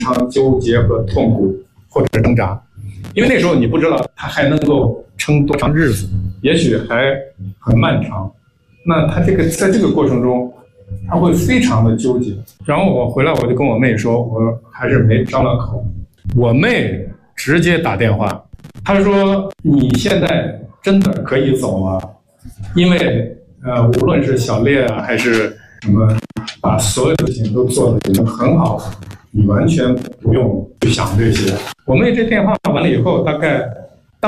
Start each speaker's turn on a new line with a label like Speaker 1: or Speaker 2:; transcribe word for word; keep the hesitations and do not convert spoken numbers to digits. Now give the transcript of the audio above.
Speaker 1: 常纠结和痛苦或者挣扎，因为那时候你不知道他还能够撑多长日子，也许还很漫长。那他这个在这个过程中，他会非常的纠结。然后我回来我就跟我妹说，我还是没张了口。我妹直接打电话，她说你现在真的可以走了，因为呃，无论是小烈啊还是什么，把所有的事情都做得已经很好了，你完全不用去想这些。我妹这电话完了以后，大概